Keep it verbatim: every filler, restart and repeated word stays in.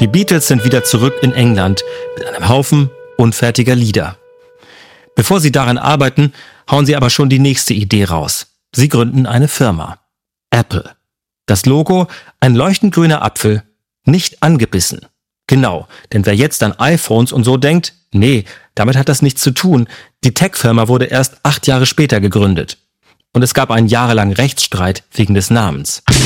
Die Beatles sind wieder zurück in England mit einem Haufen unfertiger Lieder. Bevor sie daran arbeiten, hauen sie aber schon die nächste Idee raus. Sie gründen eine Firma. Apple. Das Logo, ein leuchtend grüner Apfel, nicht angebissen. Genau, denn wer jetzt an iPhones und so denkt, nee, damit hat das nichts zu tun. Die Tech-Firma wurde erst acht Jahre später gegründet. Und es gab einen jahrelangen Rechtsstreit wegen des Namens.